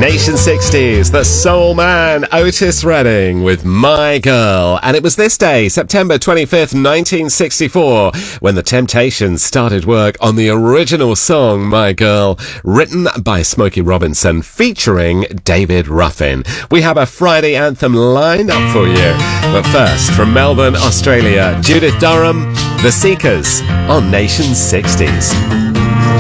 Nation 60s, the soul man Otis Redding with My Girl. And it was this day, September 25th, 1964, when the Temptations started work on the original song My Girl, written by Smokey Robinson, featuring David Ruffin. We have a Friday anthem lined up for you. But first, from Melbourne, Australia, Judith Durham, The Seekers on Nation 60s.